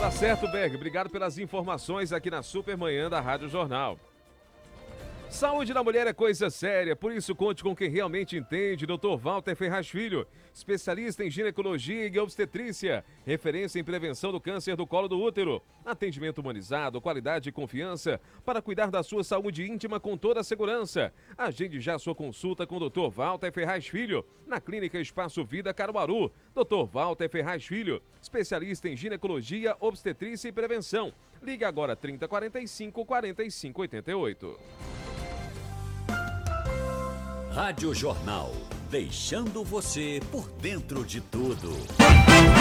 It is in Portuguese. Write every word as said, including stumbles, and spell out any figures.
Tá certo, Berg. Obrigado pelas informações aqui na Supermanhã da Rádio Jornal. Saúde da mulher é coisa séria, por isso conte com quem realmente entende, doutor Walter Ferraz Filho, especialista em ginecologia e obstetrícia, referência em prevenção do câncer do colo do útero, atendimento humanizado, qualidade e confiança para cuidar da sua saúde íntima com toda a segurança. Agende já sua consulta com o doutor Walter Ferraz Filho, na Clínica Espaço Vida Caruaru. doutor Walter Ferraz Filho, especialista em ginecologia, obstetrícia e prevenção. Ligue agora trinta, quarenta e cinco, quarenta e cinco, oitenta e oito. Rádio Jornal, deixando você por dentro de tudo.